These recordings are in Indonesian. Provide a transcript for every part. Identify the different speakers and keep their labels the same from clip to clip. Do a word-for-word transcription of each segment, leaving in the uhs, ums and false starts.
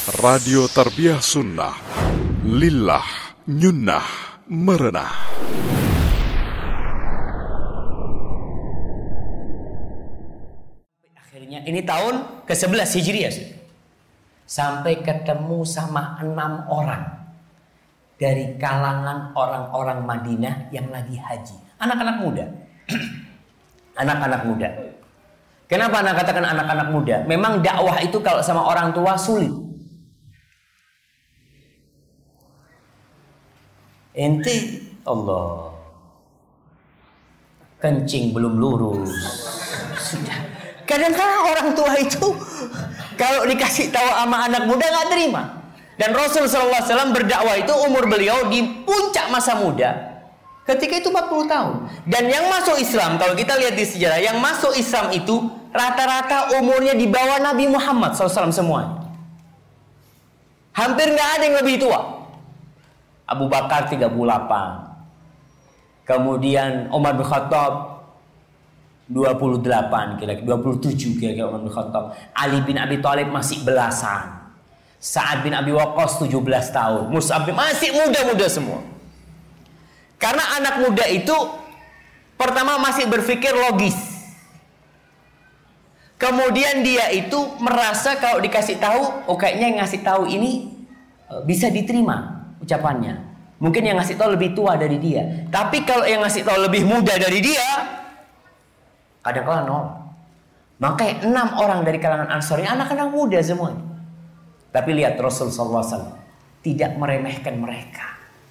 Speaker 1: Radio Tarbiyah Sunnah Lillah Nyunnah Merenah.
Speaker 2: Akhirnya ini tahun ke sebelas Hijriah. Sampai ketemu sama enam orang dari kalangan orang-orang Madinah yang lagi haji. Anak-anak muda. Anak-anak muda. Kenapa anak katakan anak-anak muda? Memang dakwah itu kalau sama orang tua sulit. Ente Allah kencing belum lurus. Sudah. Kadang-kadang orang tua itu kalau dikasih tahu sama anak muda nggak terima. Dan Rasul sallallahu alaihi wasallam berdakwah itu umur beliau di puncak masa muda. Ketika itu empat puluh tahun. Dan yang masuk Islam, kalau kita lihat di sejarah, yang masuk Islam itu rata-rata umurnya di bawah Nabi Muhammad sallallahu alaihi wasallam semuanya. Hampir nggak ada yang lebih tua. Abu Bakar tiga puluh delapan. Kemudian Umar bin Khattab dua puluh delapan, kira-kira dua puluh tujuh kira-kira Umar bin Khattab. Ali bin Abi Thalib masih belasan. Sa'ad bin Abi Waqqas tujuh belas tahun. Mus'ab bin masih muda-muda semua. Karena anak muda itu pertama masih berpikir logis. Kemudian dia itu merasa kalau dikasih tahu, oh kayaknya yang ngasih tahu ini bisa diterima ucapannya. Mungkin yang ngasih tahu lebih tua dari dia. Tapi kalau yang ngasih tahu lebih muda dari dia, kadang-kadang nolak. Makanya enam orang dari kalangan Ansor ini anak-anak muda semuanya. Tapi lihat Rasul sallallahu alaihi wasallam tidak meremehkan mereka.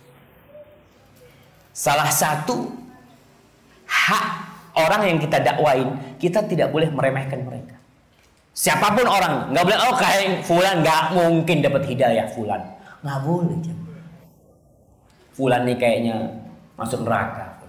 Speaker 2: Salah satu hak orang yang kita dakwain, kita tidak boleh meremehkan mereka. Siapapun orang, nggak boleh oh kayak fulan nggak mungkin dapat hidayah fulan, nggak boleh. Fulan nih kayaknya masuk neraka.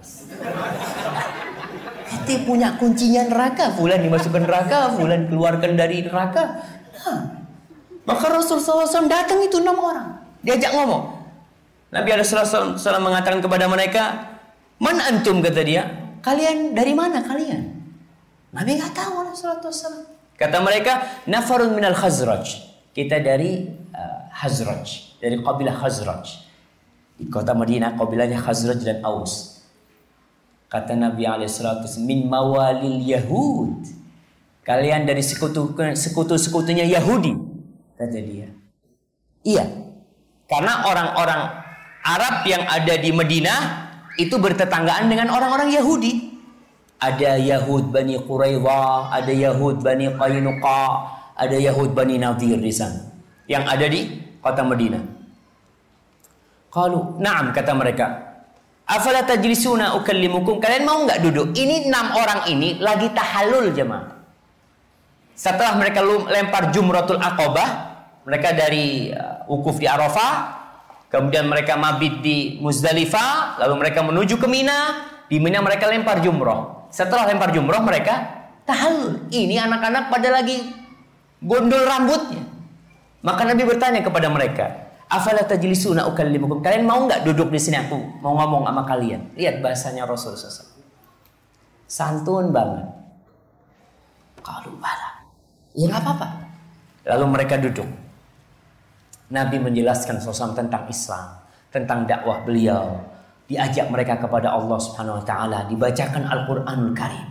Speaker 2: Kita punya kuncinya neraka. Fulan dimasukkan neraka, fulan keluarkan dari neraka. Nah, maka Rasul sallallahu alaihi wasallam datang itu enam orang, diajak ngomong. Nabi sallallahu alaihi wasallam mengatakan kepada mereka, "Man antum?" kata dia. Kalian dari mana kalian? Nabi nggak tahu sallallahu alaihi wasallam. Kata mereka, "Nafarun minal Khazraj." Kita dari uh, Khazraj, dari kabilah Khazraj. Di kota Madinah kabilahnya Khazraj dan Aus. Kata Nabi alaihi salatu wasallam, "Min mawalil Yahud." Kalian dari sekutu sekutu-sekutunya Yahudi, kata dia. Iya. Karena orang-orang Arab yang ada di Madinah itu bertetanggaan dengan orang-orang Yahudi. Ada Yahud Bani Quraidah, ada Yahud Bani Qainuqa, ada Yahud Bani Nadir di sana yang ada di kota Madinah. Qalu, "Na'am," kata mereka. "Afala tajlisuna ukallimukum?" Kalian mau enggak duduk? Ini enam orang ini lagi tahallul jemaah. Setelah mereka lempar Jumratul Aqabah, mereka dari uh, wukuf di Arafah, kemudian mereka mabit di Muzdalifah, lalu mereka menuju ke Mina. Di Mina mereka lempar jumroh. Setelah lempar jumroh mereka tahallul. Ini anak-anak pada lagi gondol rambutnya. Maka Nabi bertanya kepada mereka, "Afala tajlisuna ukallimukum?" Kalian mau nggak duduk di sini, aku mau ngomong sama kalian. Lihat bahasanya Rasul sallallahu alaihi wasallam. Santun banget. Kalau bala, ya nggak apa-apa. Lalu mereka duduk. Nabi menjelaskan sallallahu alaihi wasallam tentang Islam, tentang dakwah beliau. Diajak mereka kepada Allah Subhanahu wa taala, dibacakan Al-Qur'anul Karim.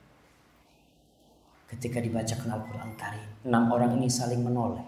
Speaker 2: Ketika dibacakan Al-Qur'an Karim, enam orang ini saling menoleh.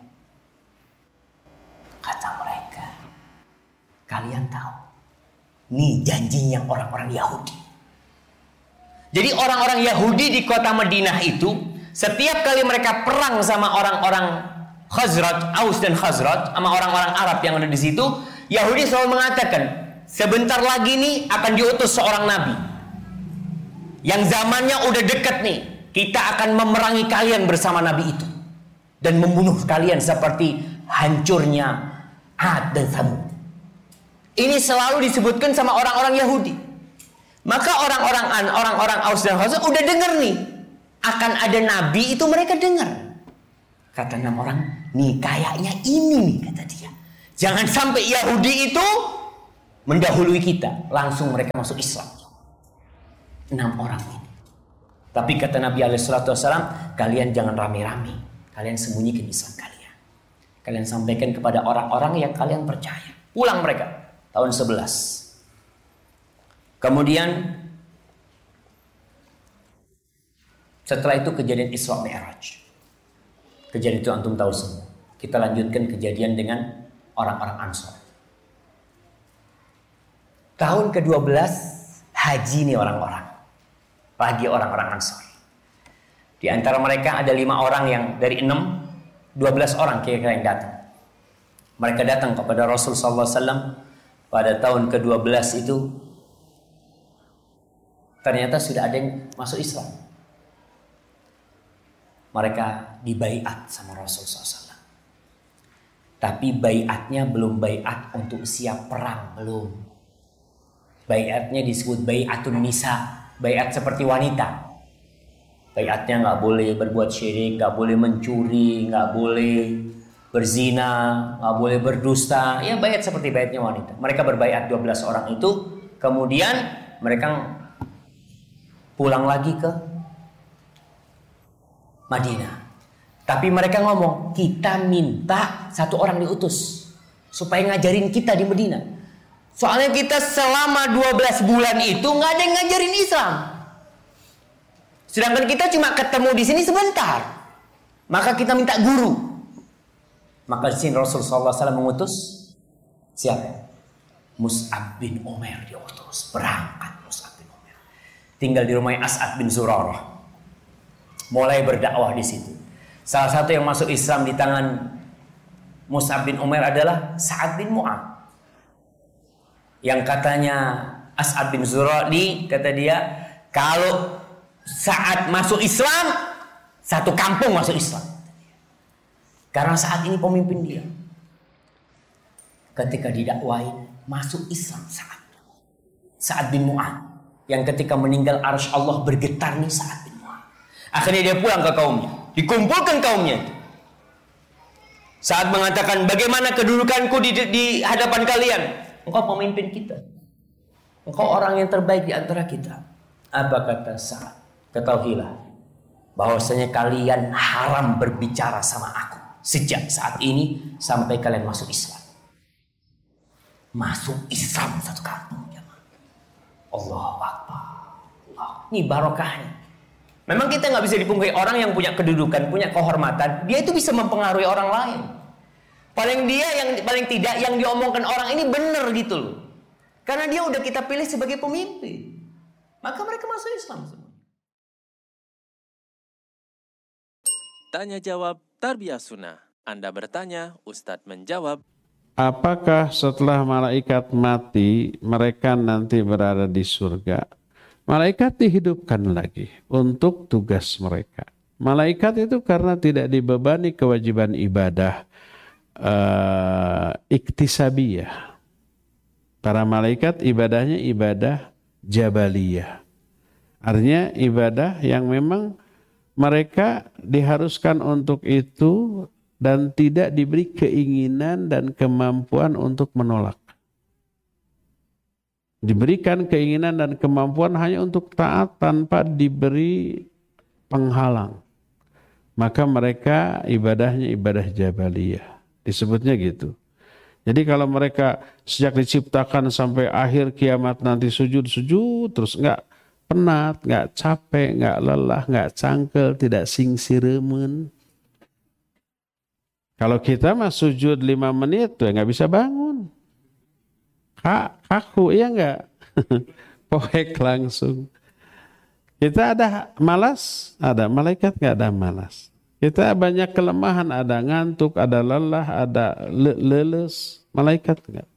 Speaker 2: Kata mereka, "Kalian tahu, nih janjinya orang-orang Yahudi." Jadi orang-orang Yahudi di kota Madinah itu, setiap kali mereka perang sama orang-orang Khazraj, Aus dan Khazraj, sama orang-orang Arab yang ada di situ, Yahudi selalu mengatakan, sebentar lagi nih akan diutus seorang nabi yang zamannya udah dekat nih, kita akan memerangi kalian bersama nabi itu dan membunuh kalian seperti hancurnya Ad dan Tsamud. Ini selalu disebutkan sama orang-orang Yahudi. Maka orang-orang orang-orang Aus dan Khazraj udah dengar nih akan ada nabi itu, mereka dengar. Kata enam orang, nih kayaknya ini nih, kata dia. Jangan sampai Yahudi itu mendahului kita, langsung mereka masuk Islam. Enam orang ini. Tapi kata Nabi alaihi salatu wasallam, kalian jangan rame-rame, kalian sembunyikan Islam kalian. Kalian sampaikan kepada orang-orang yang kalian percaya. Pulang mereka tahun sebelas. Kemudian setelah itu kejadian Isra Mi'raj. Kejadian itu antum tahu semua. Kita lanjutkan kejadian dengan orang-orang Ansor. Tahun kedua belas haji nih orang-orang. Lagi orang-orang Ansor. Di antara mereka ada lima orang yang dari enam, dua belas orang kira-kira yang datang. Mereka datang kepada Rasul sallallahu alaihi wasallam pada tahun kedua belas itu. Ternyata sudah ada yang masuk Islam. Mereka dibaiat sama Rasul sallallahu alaihi wasallam. Tapi baiatnya belum baiat untuk siap perang, belum. Baiatnya disebut baiatun nisa, baiat seperti wanita. Baiatnya nggak boleh berbuat syirik, nggak boleh mencuri, nggak boleh berzina, nggak boleh berdusta. Ya baiat seperti baiatnya wanita. Mereka berbaiat dua belas orang itu, kemudian mereka pulang lagi ke Madinah. Tapi mereka ngomong, kita minta satu orang diutus supaya ngajarin kita di Madinah. Soalnya kita selama dua belas bulan itu nggak ada yang ngajarin Islam. Sedangkan kita cuma ketemu di sini sebentar. Maka kita minta guru. Maka di sini Rasul sallallahu alaihi wasallam mengutus siapa? Mus'ab bin Umair diutus. Berangkat Mus'ab bin Umair. Tinggal di rumah As'ad bin Zurarah. Mulai berdakwah di situ. Salah satu yang masuk Islam di tangan Mus'ab bin Umair adalah Sa'ad bin Mu'ad. Yang katanya As'ad bin Zurarah, kata dia, kalau saat masuk Islam, satu kampung masuk Islam. Karena saat ini pemimpin dia. Ketika didakwain, masuk Islam saat Sa'ad bin Mu'ad. Yang ketika meninggal arsy Allah bergetar nih Sa'ad bin Mu'ad. Akhirnya dia pulang ke kaumnya. Dikumpulkan kaumnya. Saat mengatakan, bagaimana kedudukanku di, di hadapan kalian? Engkau pemimpin kita. Engkau orang yang terbaik di antara kita. Apa kata Sa'ad? Ketahuilah bahwasanya kalian haram berbicara sama aku sejak saat ini sampai kalian masuk Islam. Masuk Islam satu kampung. Allahu Akbar. Allah. Ini barokahnya. Memang kita nggak bisa dipungkiri orang yang punya kedudukan, punya kehormatan. Dia itu bisa mempengaruhi orang lain. Paling dia yang paling tidak yang diomongkan orang ini benar gitu loh. Karena dia udah kita pilih sebagai pemimpin. Maka mereka masuk Islam semua.
Speaker 3: Tanya jawab Tarbiyah Sunnah. Anda bertanya, Ustadz menjawab.
Speaker 4: Apakah setelah malaikat mati mereka nanti berada di surga? Malaikat dihidupkan lagi untuk tugas mereka. Malaikat itu karena tidak dibebani kewajiban ibadah uh, iktisabiyah. Para malaikat ibadahnya ibadah jabaliyah. Artinya ibadah yang memang mereka diharuskan untuk itu dan tidak diberi keinginan dan kemampuan untuk menolak. Diberikan keinginan dan kemampuan hanya untuk taat tanpa diberi penghalang. Maka mereka ibadahnya ibadah jabaliyah. Disebutnya gitu. Jadi kalau mereka sejak diciptakan sampai akhir kiamat nanti sujud-sujud terus enggak penat, enggak capek, enggak lelah, enggak cangkel, tidak singsiremen. Kalau kita mah sujud lima menit tuh enggak bisa bangun. Kak, kaku, iya enggak? Poek langsung. Kita ada malas, ada. Malaikat enggak ada malas. Kita banyak kelemahan, ada ngantuk, ada lelah, ada le leles. Malaikat enggak.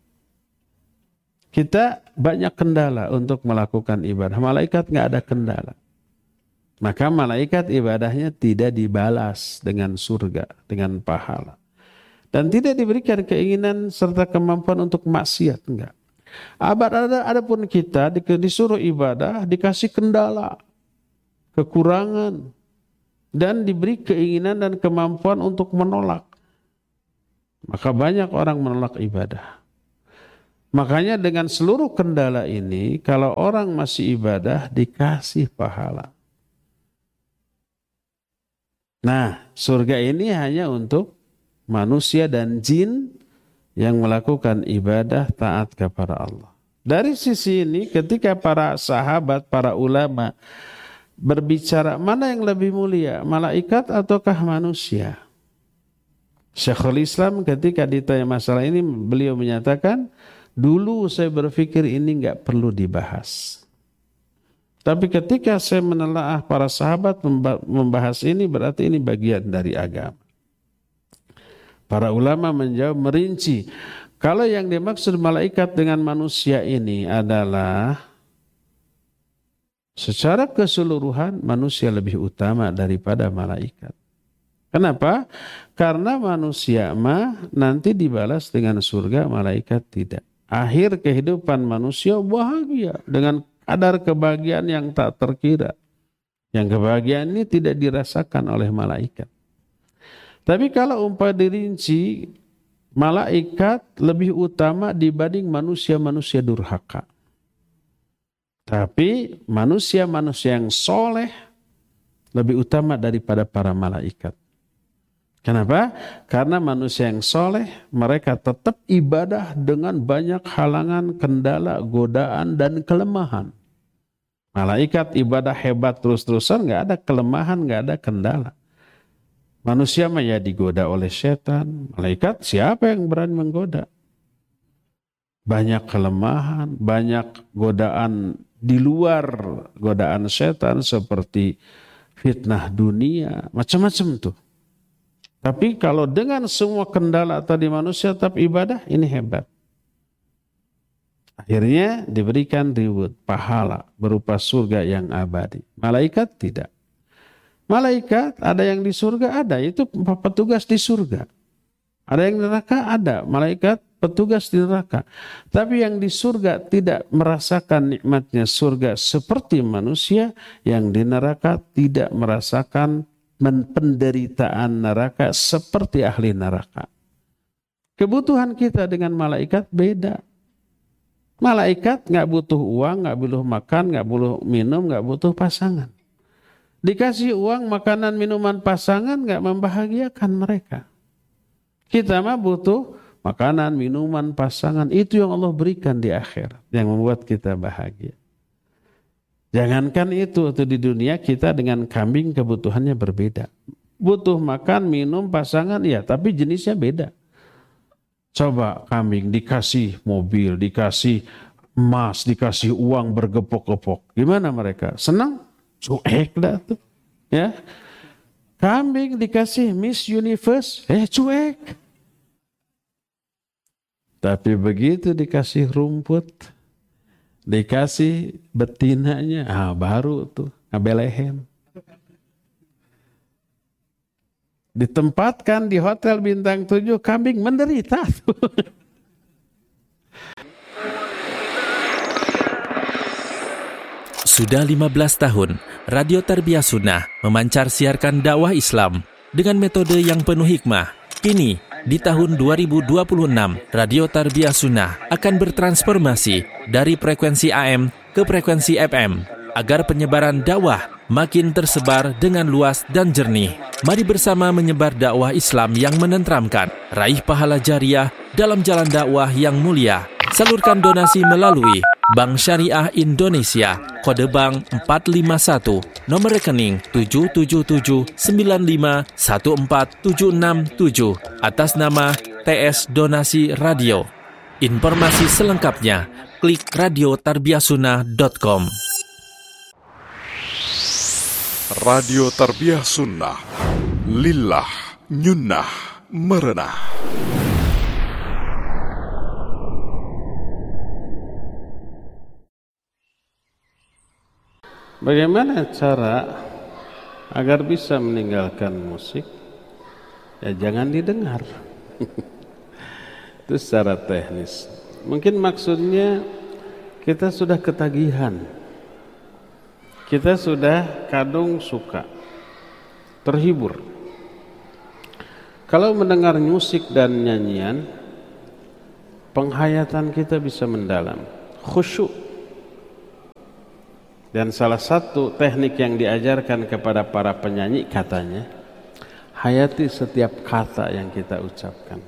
Speaker 4: Kita banyak kendala untuk melakukan ibadah. Malaikat enggak ada kendala. Maka malaikat ibadahnya tidak dibalas dengan surga, dengan pahala. Dan tidak diberikan keinginan serta kemampuan untuk maksiat, enggak. Abad ada, ada pun kita disuruh ibadah, dikasih kendala, kekurangan, dan diberi keinginan dan kemampuan untuk menolak. Maka banyak orang menolak ibadah. Makanya dengan seluruh kendala ini, kalau orang masih ibadah, dikasih pahala. Nah, surga ini hanya untuk manusia dan jin yang melakukan ibadah taat kepada Allah. Dari sisi ini ketika para sahabat, para ulama berbicara mana yang lebih mulia, malaikat ataukah manusia? Syekhul Islam ketika ditanya masalah ini beliau menyatakan, dulu saya berpikir ini enggak perlu dibahas. Tapi ketika saya menelaah para sahabat membahas ini, berarti ini bagian dari agama. Para ulama menjawab merinci, kalau yang dimaksud malaikat dengan manusia ini adalah secara keseluruhan manusia lebih utama daripada malaikat. Kenapa? Karena manusia mah nanti dibalas dengan surga, malaikat tidak. Akhir kehidupan manusia bahagia dengan kadar kebahagiaan yang tak terkira. Yang kebahagiaan ini tidak dirasakan oleh malaikat. Tapi kalau umpama dirinci, malaikat lebih utama dibanding manusia-manusia durhaka. Tapi manusia-manusia yang soleh lebih utama daripada para malaikat. Kenapa? Karena manusia yang soleh mereka tetap ibadah dengan banyak halangan, kendala, godaan, dan kelemahan. Malaikat ibadah hebat terus-terusan, nggak ada kelemahan, nggak ada kendala. Manusia mah ya digoda oleh setan. Malaikat siapa yang berani menggoda? Banyak kelemahan, banyak godaan di luar godaan setan seperti fitnah dunia, macam-macam tuh. Tapi kalau dengan semua kendala tadi manusia tetap ibadah, ini hebat. Akhirnya diberikan reward, pahala berupa surga yang abadi. Malaikat tidak. Malaikat ada yang di surga, ada. Itu petugas di surga. Ada yang di neraka, ada. Malaikat petugas di neraka. Tapi yang di surga tidak merasakan nikmatnya surga seperti manusia. Yang di neraka tidak merasakan penderitaan neraka seperti ahli neraka. Kebutuhan kita dengan malaikat beda. Malaikat nggak butuh uang, nggak butuh makan, nggak butuh minum, nggak butuh pasangan. Dikasih uang, makanan, minuman, pasangan nggak membahagiakan mereka. Kita mah butuh makanan, minuman, pasangan. Itu yang Allah berikan di akhirat yang membuat kita bahagia. Jangankan itu, itu di dunia kita dengan kambing kebutuhannya berbeda. Butuh makan, minum, pasangan, ya, tapi jenisnya beda. Coba kambing dikasih mobil, dikasih emas, dikasih uang bergepok-gepok. Gimana mereka? Senang? Cuek dah tuh. Ya. Kambing dikasih Miss Universe, eh cuek. Tapi begitu dikasih rumput, dikasih betinanya, ah baru tuh ngabelehen. Ditempatkan di hotel bintang tujuh, kambing menderita tuh.
Speaker 3: Sudah lima belas tahun, Radio Tarbiyah Sunnah memancar siarkan dakwah Islam dengan metode yang penuh hikmah. Kini, di tahun dua ribu dua puluh enam, Radio Tarbiyah Sunnah akan bertransformasi dari frekuensi A M ke frekuensi F M agar penyebaran dakwah makin tersebar dengan luas dan jernih. Mari bersama menyebar dakwah Islam yang menenteramkan, raih pahala jariah dalam jalan dakwah yang mulia. Salurkan donasi melalui Bank Syariah Indonesia, kode bank empat lima satu, nomor rekening tujuh tujuh tujuh sembilan lima satu empat tujuh enam tujuh, atas nama T S Donasi Radio. Informasi selengkapnya, klik radio tarbiyah sunnah dot com.
Speaker 1: Radio Tarbiyah Sunnah, lillah, nyunnah, merenah.
Speaker 4: Bagaimana cara agar bisa meninggalkan musik? Ya jangan didengar. Itu secara teknis. Mungkin maksudnya kita sudah ketagihan. Kita sudah kadung suka, terhibur. Kalau mendengar musik dan nyanyian, penghayatan kita bisa mendalam, khusyuk. Dan salah satu teknik yang diajarkan kepada para penyanyi katanya, hayati setiap kata yang kita ucapkan.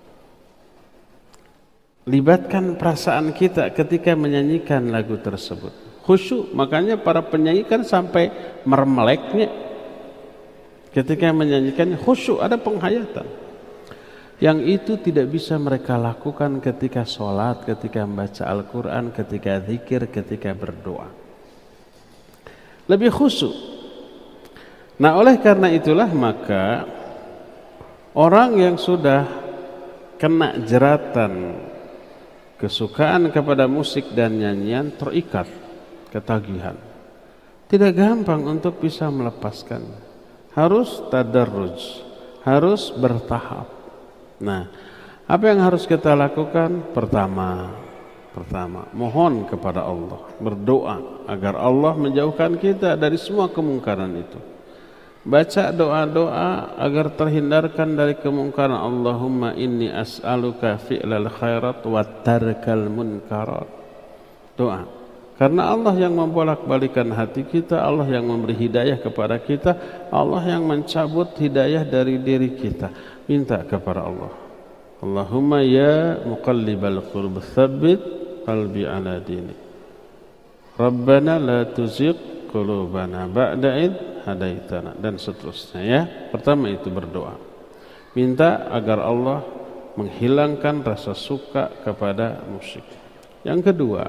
Speaker 4: Libatkan perasaan kita ketika menyanyikan lagu tersebut. Khusyuk, makanya para penyanyi kan sampai mermeleknya ketika menyanyikan khusyuk, ada penghayatan. Yang itu tidak bisa mereka lakukan ketika sholat, ketika membaca Al-Quran, ketika zikir, ketika berdoa. Lebih khusyuk. Nah, oleh karena itulah maka orang yang sudah kena jeratan kesukaan kepada musik dan nyanyian terikat ketagihan. Tidak gampang untuk bisa melepaskan. Harus tadarruj, harus bertahap. Nah, apa yang harus kita lakukan? Pertama, pertama, mohon kepada Allah, berdoa agar Allah menjauhkan kita dari semua kemungkaran itu. Baca doa-doa agar terhindarkan dari kemungkaran. Allahumma inni as'aluka fi'lal khairat wa tarkal munkarat. Doa. Karena Allah yang membolak-balikan hati kita, Allah yang memberi hidayah kepada kita, Allah yang mencabut hidayah dari diri kita. Minta kepada Allah. Allahumma ya muqallibal qulub tsabbit qalbi ala dinik. Rabbana la tuzigh qulubana ba'da id hadaitana, dan seterusnya ya. Pertama itu berdoa, minta agar Allah menghilangkan rasa suka kepada musik. Yang kedua,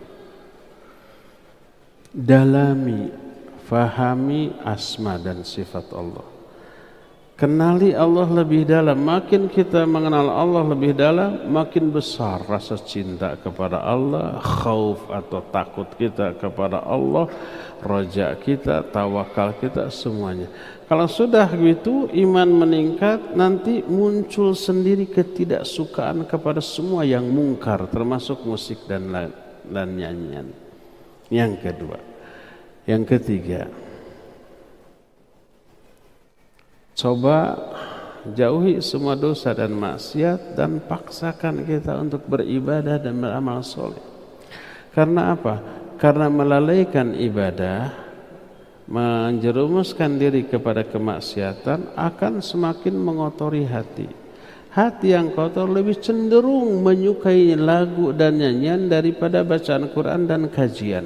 Speaker 4: dalami, fahami asma dan sifat Allah. Kenali Allah lebih dalam. Makin kita mengenal Allah lebih dalam, makin besar rasa cinta kepada Allah, khauf atau takut kita kepada Allah, raja kita, tawakal kita, semuanya. Kalau sudah begitu, iman meningkat, nanti muncul sendiri ketidaksukaan kepada semua yang mungkar, termasuk musik dan, dan nyanyian. Yang kedua. Yang ketiga, coba jauhi semua dosa dan maksiat dan paksakan kita untuk beribadah dan beramal soleh. Karena apa? Karena melalaikan ibadah, menjerumuskan diri kepada kemaksiatan akan semakin mengotori hati. Hati yang kotor lebih cenderung menyukai lagu dan nyanyian daripada bacaan Quran dan kajian.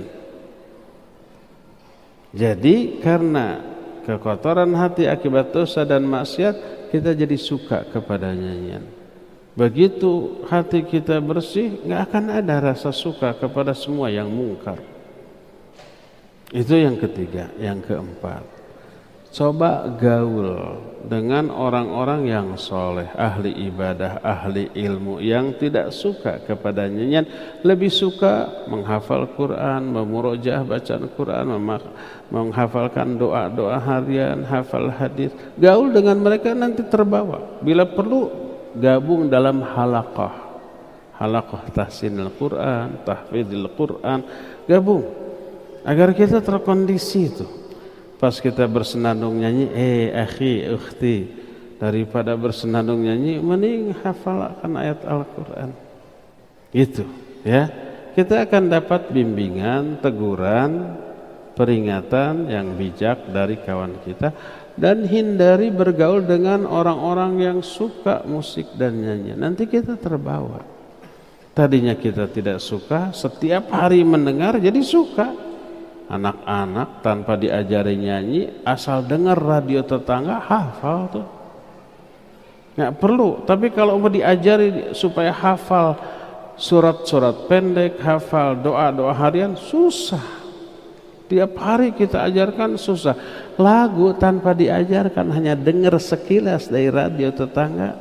Speaker 4: Jadi karena kekotoran hati akibat dosa dan maksiat, kita jadi suka kepada nyanyian. Begitu hati kita bersih, nggak akan ada rasa suka kepada semua yang mungkar. Itu yang ketiga. Yang keempat, coba gaul dengan orang-orang yang soleh, ahli ibadah, ahli ilmu, yang tidak suka kepada nyanyian, lebih suka menghafal Quran, memurojaah bacaan Quran, menghafalkan doa-doa harian, hafal hadis. Gaul dengan mereka, nanti terbawa. Bila perlu gabung dalam halaqah, halaqah tahsinil Quran, tahfidzil Quran, gabung agar kita terkondisi itu. Pas kita bersenandung nyanyi, eh akhi, ukhti, daripada bersenandung nyanyi, mending hafalkan ayat Al-Quran. Itu, ya. Kita akan dapat bimbingan, teguran, peringatan yang bijak dari kawan kita, dan hindari bergaul dengan orang-orang yang suka musik dan nyanyi. Nanti kita terbawa. Tadinya kita tidak suka, setiap hari mendengar jadi suka. Anak-anak tanpa diajari nyanyi, asal dengar radio tetangga hafal tuh. Nggak perlu, tapi kalau mau diajari supaya hafal surat-surat pendek, hafal doa-doa harian, susah. Tiap hari kita ajarkan susah. Lagu tanpa diajarkan, hanya dengar sekilas dari radio tetangga,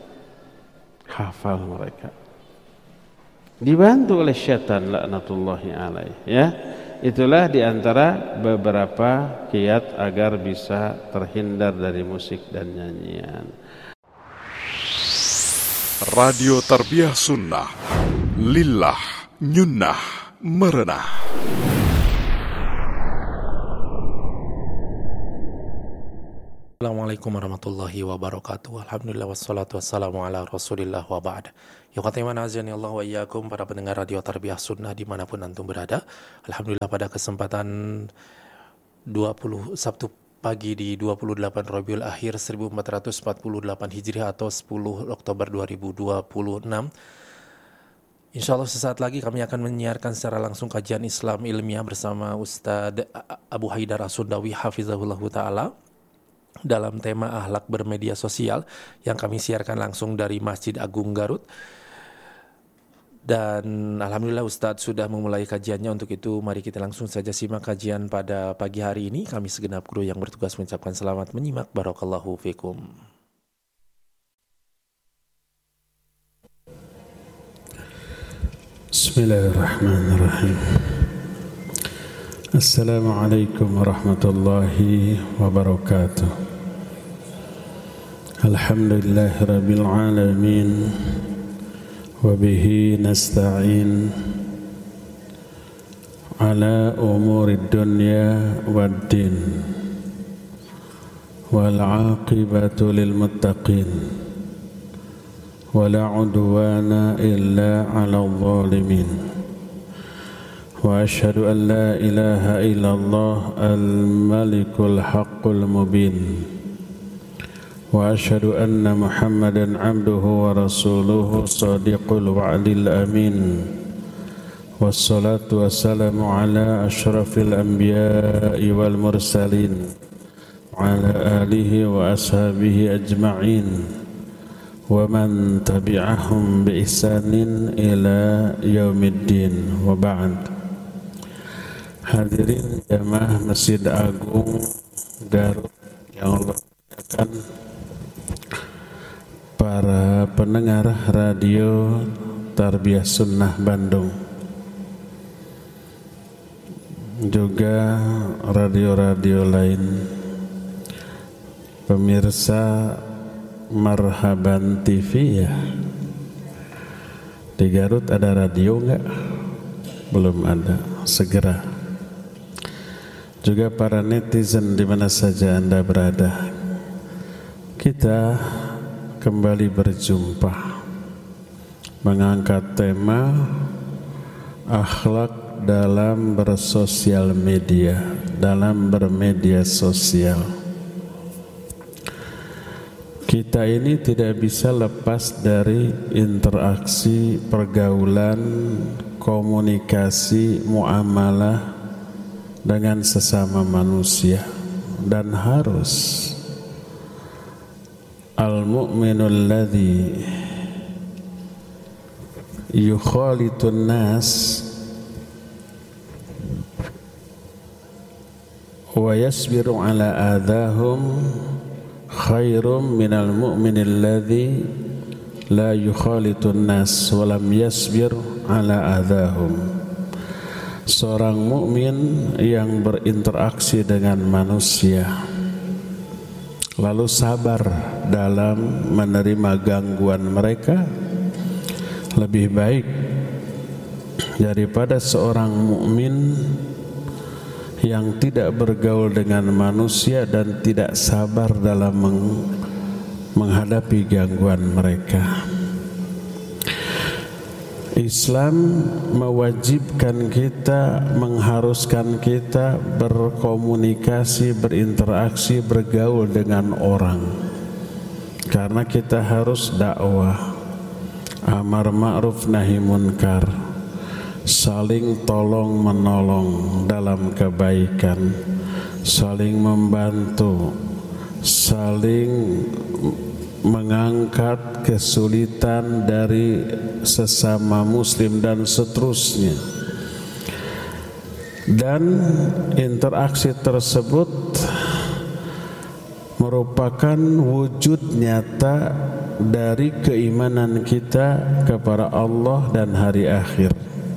Speaker 4: hafal mereka. Dibantu oleh syaitan laknatullahi alaih, ya. Itulah diantara beberapa kiat agar bisa terhindar dari musik dan nyanyian.
Speaker 1: Radio Tarbiyah Sunnah, lillah, nyunnah, merenah.
Speaker 3: Assalamualaikum warahmatullahi wabarakatuh. Alhamdulillah wassalatu wassalamu ala rasulillah wa ba'd. Ya khatiman azani Allah wa iyyakum, para pendengar Radio Tarbiyah Sunnah dimanapun antum berada. Alhamdulillah pada kesempatan dua puluh Sabtu
Speaker 5: pagi di dua puluh delapan Rabiul Akhir seribu empat ratus empat puluh delapan Hijriah atau sepuluh Oktober dua ribu dua puluh enam. Insya Allah sesaat lagi kami akan menyiarkan secara langsung kajian Islam ilmiah bersama Ustadz Abu Haidar As-Sundawi Hafizahullah Ta'ala dalam tema akhlak bermedia sosial yang kami siarkan langsung dari Masjid Agung Garut. Dan Alhamdulillah Ustadz sudah memulai kajiannya. Untuk itu mari kita langsung saja simak kajian pada pagi hari ini. Kami segenap kru yang bertugas mengucapkan selamat menyimak. Barakallahu fikum.
Speaker 4: Bismillahirrahmanirrahim. Assalamualaikum warahmatullahi wabarakatuh. Alhamdulillahirabbil alamin. Wabihi nasta'in ala umurid dunya waddin wal aqibatu lil muttaqin wala udwana illa ala zalimin wa ashhadu an la ilaha illallah al malikul haqqul mubin wa ashhadu anna Muhammadan abduhu wa rasuluhu sadiqul wa'dil amin wassalatu wassalamu ala ashrafil anbiya'i wal mursalin wa ala alihi wa ashabihi ajma'in wa man tabi'ahum bi ihsanin ila yaumiddin wa ba'd. Hadirin jamaah Masjid Agung Garut yang Allah muliakan, para pendengar radio Tarbiyah Sunnah Bandung, juga radio-radio lain, pemirsa Marhaban T V ya. Di Garut ada radio enggak? Belum ada, segera. Juga para netizen di mana saja Anda berada, kita kembali berjumpa mengangkat tema akhlak dalam bersosial media, dalam bermedia sosial. Kita ini tidak bisa lepas dari interaksi, pergaulan, komunikasi, muamalah dengan sesama manusia, dan harus al-mu'minul ladzi yukhalitun nas wa yasbiru ala adahum khairum minal mu'minil ladzi la yukhalitun nas wa lam yasbir ala adahum. Seorang mukmin yang berinteraksi dengan manusia lalu sabar dalam menerima gangguan mereka lebih baik daripada seorang mukmin yang tidak bergaul dengan manusia dan tidak sabar dalam meng- menghadapi gangguan mereka. Islam mewajibkan kita, mengharuskan kita berkomunikasi, berinteraksi, bergaul dengan orang, karena kita harus dakwah, amar ma'ruf nahi munkar, saling tolong menolong dalam kebaikan, saling membantu, saling mengangkat kesulitan dari sesama muslim dan seterusnya. Dan interaksi tersebut merupakan wujud nyata dari keimanan kita kepada Allah dan hari akhir.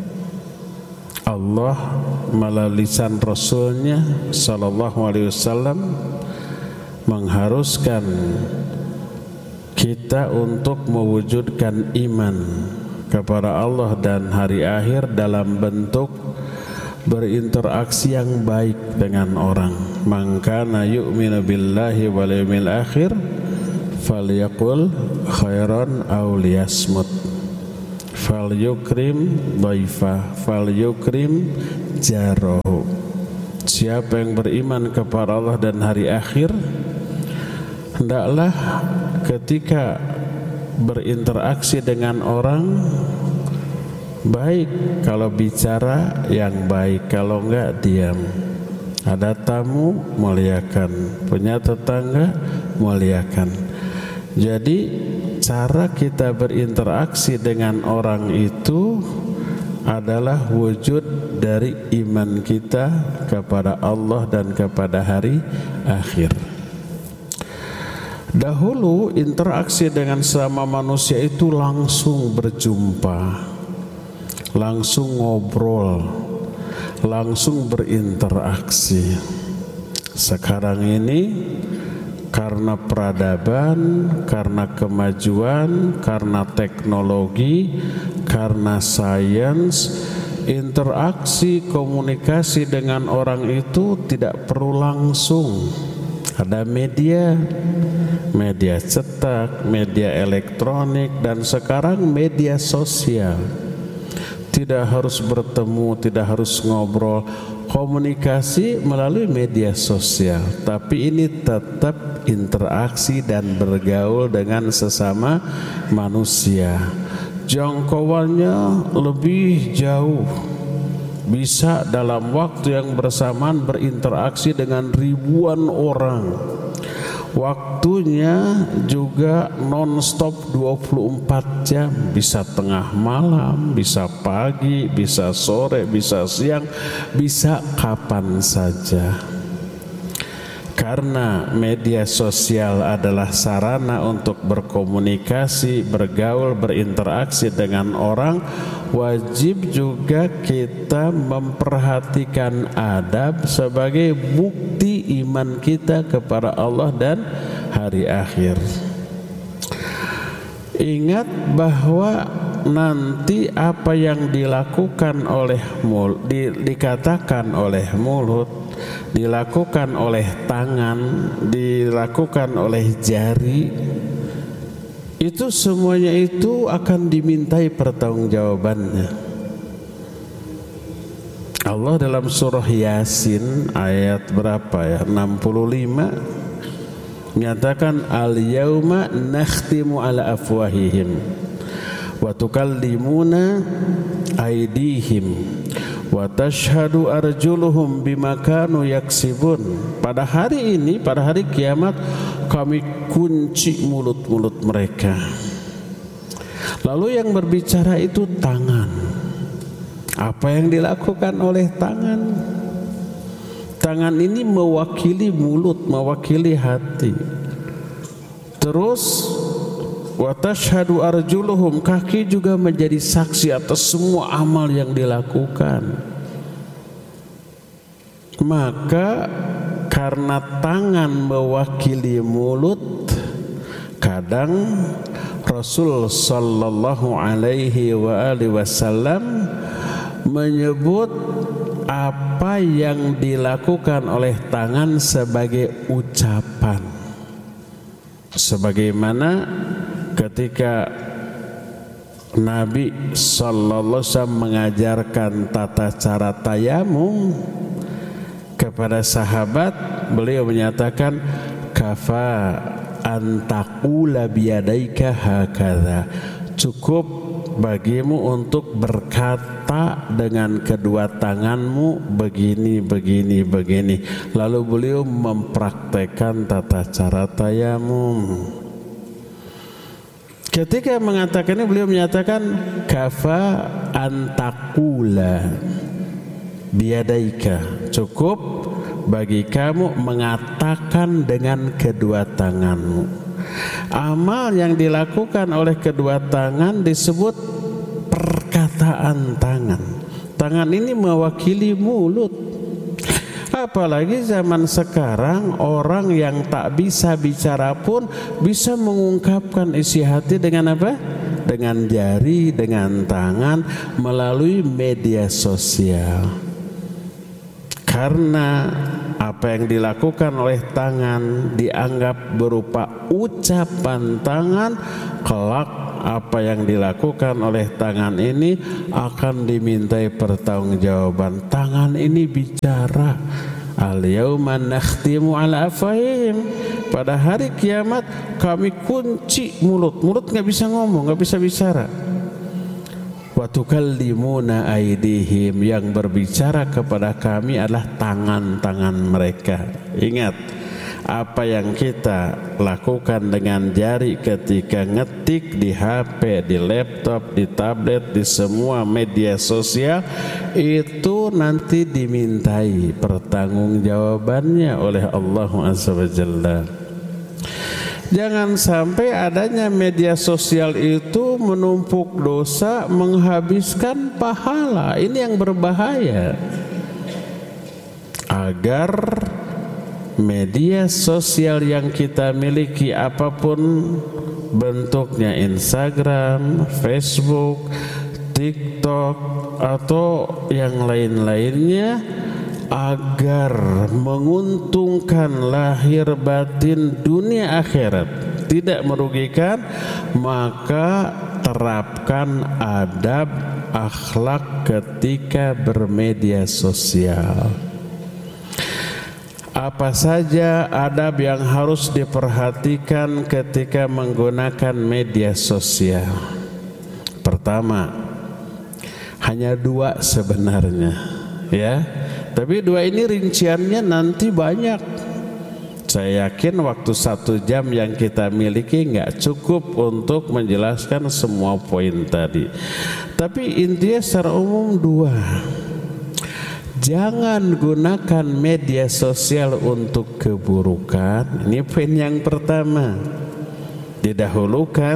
Speaker 4: Allah melalui lisan Rasulnya sallallahu alaihi wasallam mengharuskan kita untuk mewujudkan iman kepada Allah dan hari akhir dalam bentuk berinteraksi yang baik dengan orang. Man kana yu'minu billahi wal yawmil akhir falyaqul khairan aw liyasmut, falyukrim dhaifa, falyukrim jarahu. siapa yang beriman kepada Allah dan hari akhir, hendaklah ketika berinteraksi dengan orang baik, kalau bicara yang baik, kalau enggak diam. Ada tamu muliakan, punya tetangga muliakan. Jadi cara kita berinteraksi dengan orang itu adalah wujud dari iman kita kepada Allah dan kepada hari akhir. Dahulu interaksi dengan sesama manusia itu langsung berjumpa, langsung ngobrol, langsung berinteraksi. Sekarang ini karena peradaban, karena kemajuan, karena teknologi, karena sains, interaksi komunikasi dengan orang itu tidak perlu langsung. Ada media, media cetak, media elektronik, dan sekarang media sosial. Tidak harus bertemu, tidak harus ngobrol, komunikasi melalui media sosial. Tapi ini tetap interaksi dan bergaul dengan sesama manusia. Jangkauannya lebih jauh, bisa dalam waktu yang bersamaan berinteraksi dengan ribuan orang. Waktunya juga non-stop dua puluh empat jam, bisa tengah malam, bisa pagi, bisa sore, bisa siang, bisa kapan saja. Karena media sosial adalah sarana untuk berkomunikasi, bergaul, berinteraksi dengan orang, wajib juga kita memperhatikan adab sebagai bukti iman kita kepada Allah dan hari akhir. Ingat bahwa nanti apa yang dilakukan oleh mulut, di, dikatakan oleh mulut, dilakukan oleh tangan, dilakukan oleh jari, itu semuanya itu akan dimintai pertanggungjawabannya. Allah dalam surah Yasin ayat berapa ya? enam puluh lima menyatakan al-yauma nakhtimu ala afwahihim wa tukallimuna aydihim wa tashhadu arjuluhum bima kanu yaksibun. Pada hari ini, pada hari kiamat, kami kunci mulut-mulut mereka. Lalu yang berbicara itu tangan. Apa yang dilakukan oleh tangan? Tangan ini mewakili mulut, mewakili hati. Terus wa tashhadu arjuluhum, kaki juga menjadi saksi atas semua amal yang dilakukan. Maka karena tangan mewakili mulut, kadang Rasul sallallahu alaihi wa alihi wasallam menyebut apa yang dilakukan oleh tangan sebagai ucapan. Sebagaimana ketika Nabi sallallahu alaihi wasallam mengajarkan tata cara tayamum kepada sahabat, beliau menyatakan kafa antaqula biyadaika hakadha, cukup bagimu untuk berkata dengan kedua tanganmu begini, begini, begini. Lalu beliau mempraktekkan tata cara tayamum. Ketika mengatakan ini, beliau menyatakan kafa antaqula biyadaika, cukup bagi kamu mengatakan dengan kedua tanganmu. Amal yang dilakukan oleh kedua tangan disebut perkataan tangan. Tangan ini mewakili mulut. Apalagi zaman sekarang, orang yang tak bisa bicara pun bisa mengungkapkan isi hati dengan apa? Dengan jari, dengan tangan, melalui media sosial. Karena apa yang dilakukan oleh tangan dianggap berupa ucapan tangan, kelak apa yang dilakukan oleh tangan ini akan dimintai pertanggungjawaban. Tangan ini bicara. Al-yauma nakhtimu ala afwahihim. Pada hari kiamat kami kunci mulut. Mulut nggak bisa ngomong, nggak bisa bicara. Wa tukallimuna aydihim, yang berbicara kepada kami adalah tangan-tangan mereka. Ingat, apa yang kita lakukan dengan jari ketika ngetik di H P, di laptop, di tablet, di semua media sosial, itu nanti dimintai pertanggungjawabannya oleh Allah Azza wa Jalla. Jangan sampai adanya media sosial itu menumpuk dosa, menghabiskan pahala. Ini yang berbahaya. Agar media sosial yang kita miliki, apapun bentuknya, Instagram, Facebook, TikTok, atau yang lain-lainnya, agar menguntungkan lahir batin dunia akhirat, tidak merugikan, maka terapkan adab akhlak ketika bermedia sosial. Apa saja adab yang harus diperhatikan ketika menggunakan media sosial? Pertama, hanya dua sebenarnya, ya. Tapi dua ini rinciannya nanti banyak. Saya yakin waktu satu jam yang kita miliki nggak cukup untuk menjelaskan semua poin tadi. Tapi intinya secara umum dua. Jangan gunakan media sosial untuk keburukan. Ini poin yang pertama. Didahulukan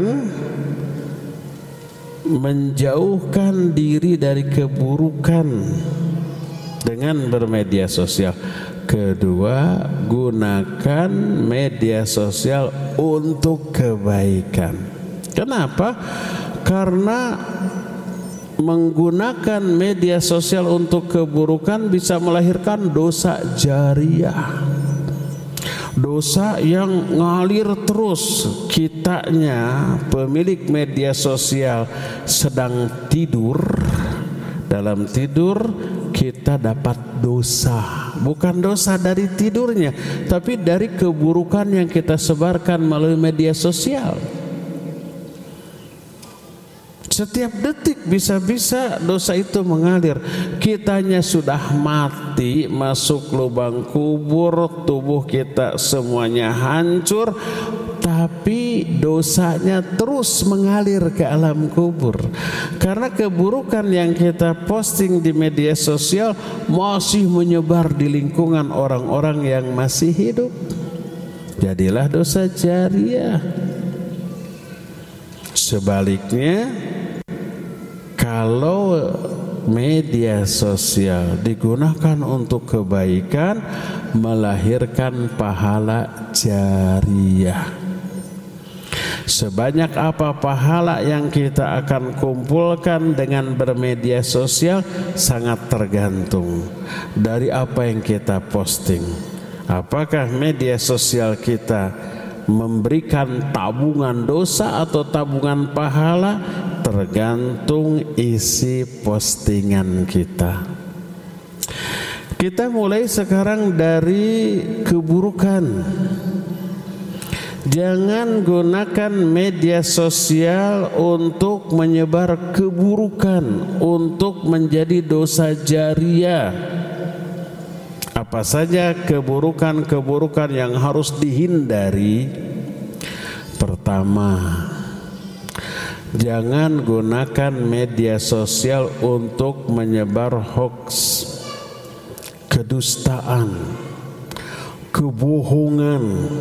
Speaker 4: menjauhkan diri dari keburukan dengan bermedia sosial. Kedua, gunakan media sosial untuk kebaikan. Kenapa? Karena menggunakan media sosial untuk keburukan bisa melahirkan dosa jariah, dosa yang ngalir terus. Kitanya, pemilik media sosial, sedang tidur, dalam tidur kita dapat dosa. Bukan dosa dari tidurnya, tapi dari keburukan yang kita sebarkan melalui media sosial. Setiap detik bisa-bisa dosa itu mengalir. Kitanya sudah mati, masuk lubang kubur, tubuh kita semuanya hancur, tapi dosanya terus mengalir ke alam kubur. Karena keburukan yang kita posting di media sosial masih menyebar di lingkungan orang-orang yang masih hidup. Jadilah dosa jariah. Sebaliknya, kalau media sosial digunakan untuk kebaikan, melahirkan pahala jariah. Sebanyak apa pahala yang kita akan kumpulkan dengan bermedia sosial sangat tergantung dari apa yang kita posting. Apakah media sosial kita memberikan tabungan dosa atau tabungan pahala? Tergantung isi postingan kita. Kita mulai sekarang dari keburukan. Jangan gunakan media sosial untuk menyebar keburukan, untuk menjadi dosa jariah. Apa saja keburukan-keburukan yang harus dihindari? Pertama, jangan gunakan media sosial untuk menyebar hoax, kedustaan, kebohongan.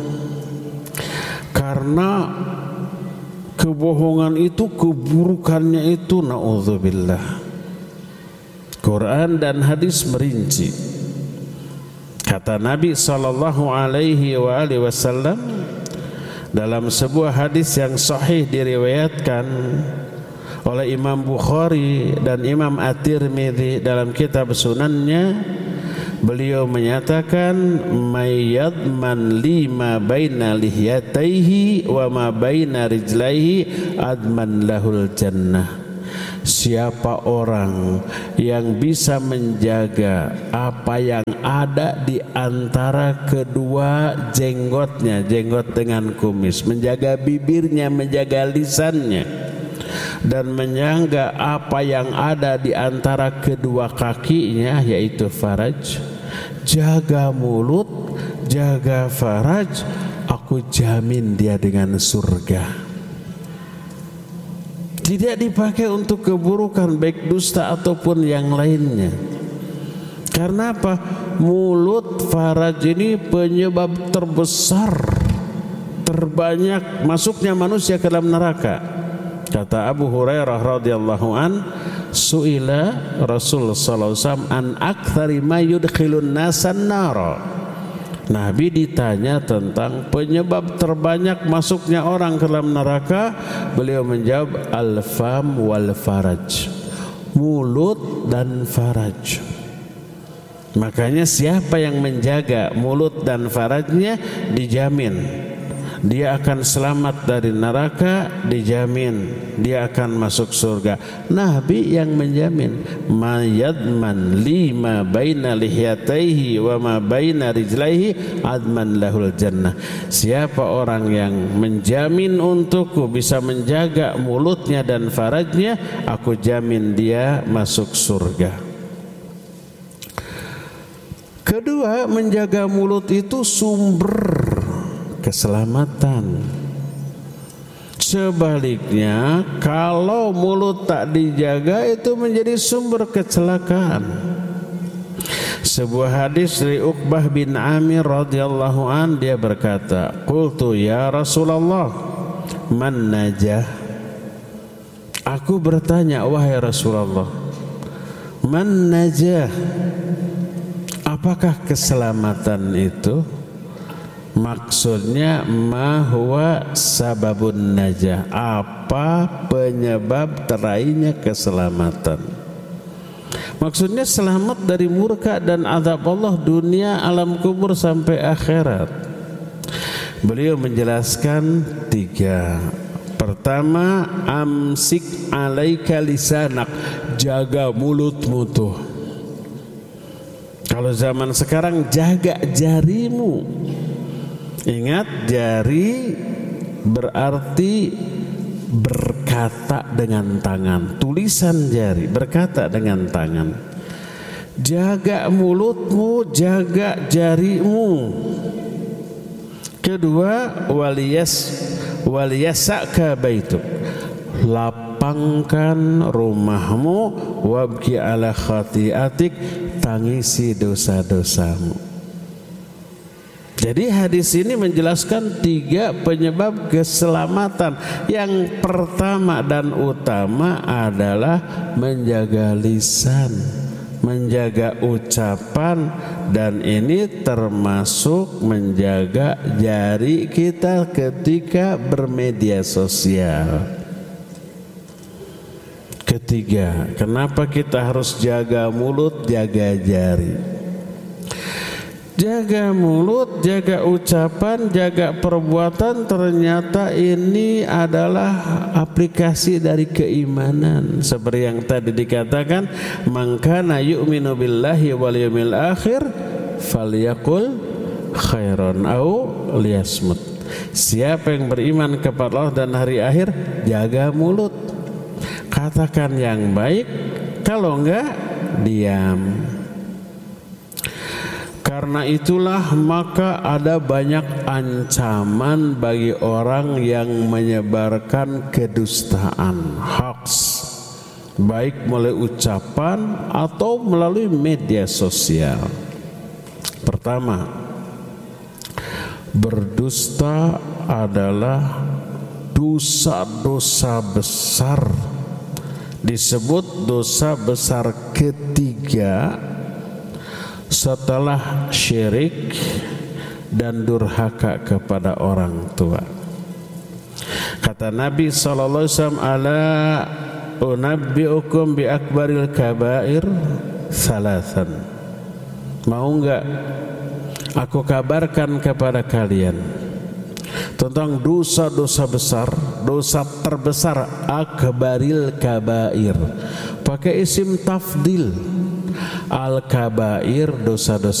Speaker 4: Karena kebohongan itu, keburukannya itu, na'udzubillah. Quran dan hadis merinci. Kata Nabi sallallahu alaihi wa alihi wasallam dalam sebuah hadis yang sahih diriwayatkan oleh Imam Bukhari dan Imam At-Tirmidzi dalam kitab sunannya, Beliau menyatakan mayyadman lima baina lihyataihi wa ma baina rijlaihi adman lahul jannah. Siapa orang yang bisa menjaga apa yang ada di antara kedua jenggotnya, jenggot dengan kumis, menjaga bibirnya, menjaga lisannya, dan menjaga apa yang ada di antara kedua kakinya, yaitu faraj, jaga mulut, jaga faraj, aku jamin dia dengan surga. Tidak dipakai untuk keburukan baik dusta ataupun yang lainnya. Karena apa? Mulut faraj ini penyebab terbesar, terbanyak masuknya manusia ke dalam neraka. Kata Abu Hurairah radhiyallahu an, suila Rasul sallallahu alaihi wasallam an aktsari ma yudkhilun nasan nara. Nabi ditanya tentang penyebab terbanyak masuknya orang ke dalam neraka. Beliau menjawab al-fam wal faraj, mulut dan faraj. Makanya siapa yang menjaga mulut dan farajnya dijamin dia akan selamat dari neraka, dijamin dia akan masuk surga. Nabi yang menjamin mayadman lima baina lihyataihi wa ma baina rijlaihi adman lahul jannah. Siapa orang yang menjamin untukku bisa menjaga mulutnya dan farajnya, aku jamin dia masuk surga. Kedua, menjaga mulut itu sumber keselamatan. Sebaliknya, kalau mulut tak dijaga itu menjadi sumber kecelakaan. Sebuah hadis dari Uqbah bin Amir radhiyallahu an, dia berkata, qultu ya Rasulullah man najah. Aku bertanya, wahai Rasulullah, man najah, apakah keselamatan itu? Maksudnya ma huwa sababun najah, apa penyebab teraihnya keselamatan. Maksudnya selamat dari murka dan azab Allah dunia, alam kubur sampai akhirat. Beliau menjelaskan tiga. Pertama, amsik alaika lisanak, jaga mulutmu tuh. Kalau zaman sekarang jaga jarimu. Ingat, jari berarti berkata dengan tangan. Tulisan jari berkata dengan tangan. Jaga mulutmu, jaga jarimu. Kedua, waliyas waliyasaka baituk, lapangkan rumahmu, wabki ala khati'atik, tangisi dosa-dosamu. Jadi hadis ini menjelaskan tiga penyebab keselamatan. Yang pertama dan utama adalah menjaga lisan, menjaga ucapan, dan ini termasuk menjaga jari kita ketika bermedia sosial. Ketiga, kenapa kita harus jaga mulut, jaga jari? Jaga mulut, jaga ucapan, jaga perbuatan, ternyata ini adalah aplikasi dari keimanan. Seperti yang tadi dikatakan, man kana yu'minu billahi wal yawmil akhir falyaqul khairan au liyasmut. Siapa yang beriman kepada Allah dan hari akhir, jaga mulut, katakan yang baik, kalau enggak diam. Karena itulah maka ada banyak ancaman bagi orang yang menyebarkan kedustaan, hoax, baik melalui ucapan atau melalui media sosial. Pertama, berdusta adalah dosa-dosa besar. Disebut dosa besar ketiga setelah syirik dan durhaka kepada orang tua. Kata Nabi sallallahu alaihi wasallam, ala unabbiukum bi akbaril kabair salasan. Mau enggak aku kabarkan kepada kalian tentang dosa-dosa besar, dosa terbesar, akbaril kabair. Pakai isim tafdil. Al kabair, dosa-dosa